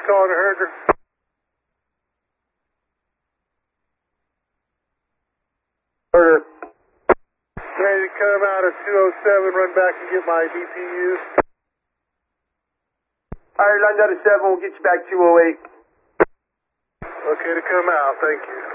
calling the herder. Herder. Ready to come out at 207, run back and get my DPUs. Alright, line down to 7, we'll get you back 208. Okay to come out, thank you.